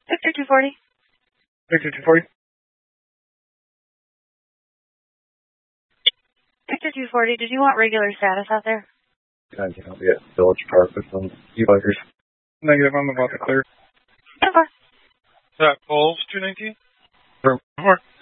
Victor 240. Victor 240. Victor 240, did you want regular status out there? I can help you at Village Park with some e-bikers. Negative, I'm about to clear. Okay. That Bulls 219? For more.